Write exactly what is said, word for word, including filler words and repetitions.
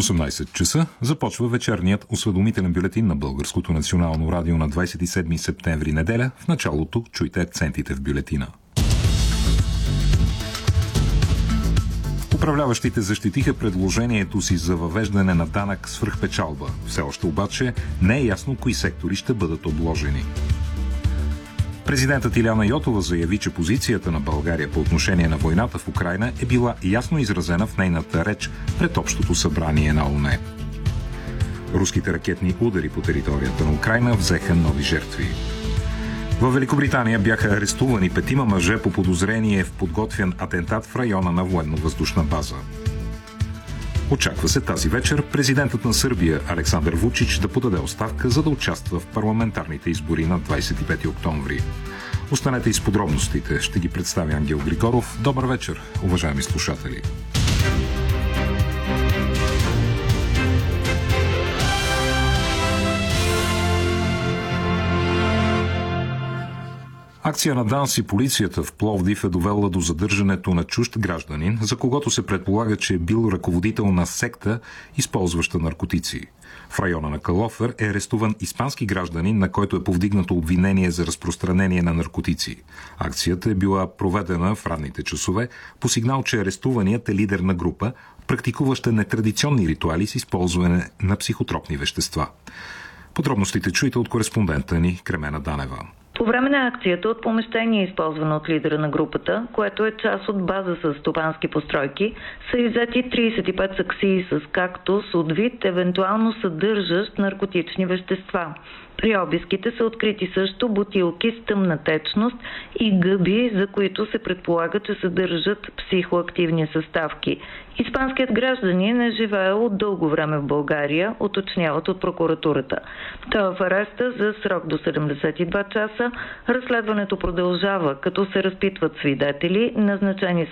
осемнайсет часа започва вечерният осведомителен бюлетин на Българското национално радио на двайсет и седми септември, неделя. В началото чуйте акцентите в бюлетина. Управляващите защитиха предложението си за въвеждане на данък свръхпечалба. Все още обаче не е ясно кои сектори ще бъдат обложени. Президентът Иляна Йотова заяви, че позицията на България по отношение на войната в Украйна е била ясно изразена в нейната реч пред Общото събрание на ООН. Руските ракетни удари по територията на Украйна взеха нови жертви. В Великобритания бяха арестувани петима мъже по подозрение в подготвян атентат в района на военно-въздушна база. Очаква се тази вечер президентът на Сърбия Александър Вучич да подаде оставка, за да участва в парламентарните избори на двайсет и пети октомври. Останете и с подробностите. Ще ги представя Ангел Григоров. Добър вечер, уважаеми слушатели! Акция на ДАНС и полицията в Пловдив е довела до задържането на чужд гражданин, за когото се предполага, че е бил ръководител на секта, използваща наркотици. В района на Калофер е арестуван испански гражданин, на който е повдигнато обвинение за разпространение на наркотици. Акцията е била проведена в ранните часове по сигнал, че арестуваният е лидер на група, практикуваща нетрадиционни ритуали с използване на психотропни вещества. Подробностите чуйте от кореспондента ни Кремена Данева. По време на акцията от помещение, използвано от лидера на групата, което е част от база с стопански постройки, са иззети трийсет и пет саксии с кактус от вид, евентуално съдържащ наркотични вещества. При обиските са открити също бутилки с тъмна течност и гъби, за които се предполага, че съдържат психоактивни съставки. Испанският гражданин е живеел от дълго време в България, уточняват от прокуратурата. Той е в ареста за срок до седемдесет и два часа. Разследването продължава, като се разпитват свидетели, назначени